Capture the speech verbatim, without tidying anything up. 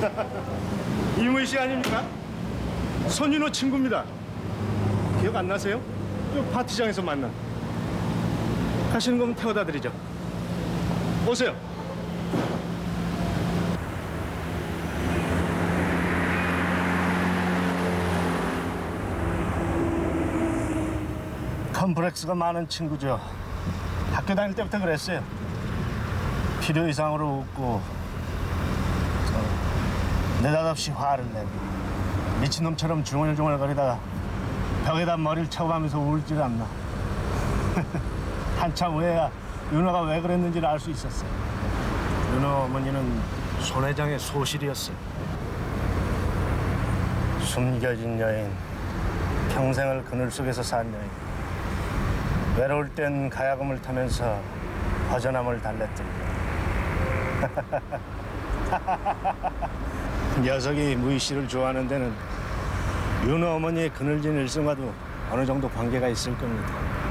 이무희 씨 아닙니까? 손윤호 친구입니다. 기억 안 나세요? 저 파티장에서 만난. 가시는 거면 태워다 드리죠. 오세요. 컴플렉스가 많은 친구죠. 학교 다닐 때부터 그랬어요. 필요 이상으로 웃고 느닷없이 화를 내고 미친놈처럼 중얼중얼거리다가 벽에다 머리를 쳐가면서 울질 않나. 한참 후에야 윤호가 왜 그랬는지를 알 수 있었어요. 윤호 어머니는 손 회장의 소실이었어요. 숨겨진 여인, 평생을 그늘 속에서 산 여인. 외로울 땐 가야금을 타면서 허전함을 달랬던 녀석이 무희 씨를 좋아하는 데는 윤호 어머니의 그늘진 일성과도 어느 정도 관계가 있을 겁니다.